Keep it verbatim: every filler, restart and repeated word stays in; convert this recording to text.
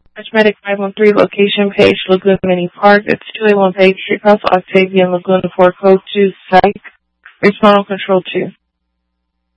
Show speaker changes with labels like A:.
A: Medic five one three, location page, Laguna Mini Park. It's two eight one Page Street House, Octavian, Laguna four, code two, psych. Respond on control two.